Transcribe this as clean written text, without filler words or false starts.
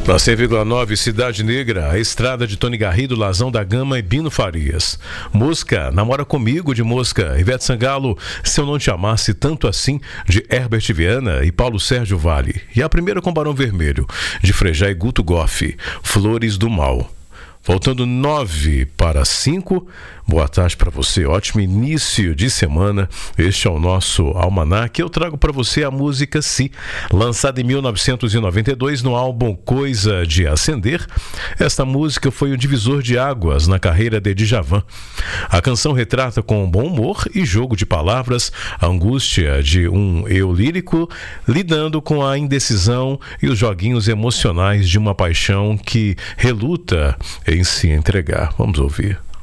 Na 100,9 Cidade Negra, a estrada de Tony Garrido, Lazão da Gama e Bino Farias. Música Namora Comigo, de Mosca, Ivete Sangalo, Se Eu Não Te Amasse Tanto Assim, de Herbert Viana e Paulo Sérgio Vale. E a primeira com Barão Vermelho, de Frejá e Guto Goff, Flores do Mal. Faltando 9:05, boa tarde para você, ótimo início de semana. Este é o nosso Almanac. Eu trago para você a música Si, lançada em 1992 no álbum Coisa de Acender. Esta música foi um divisor de águas na carreira de Djavan. A canção retrata com bom humor e jogo de palavras a angústia de um eu lírico lidando com a indecisão e os joguinhos emocionais de uma paixão que reluta em se entregar. Vamos ouvir.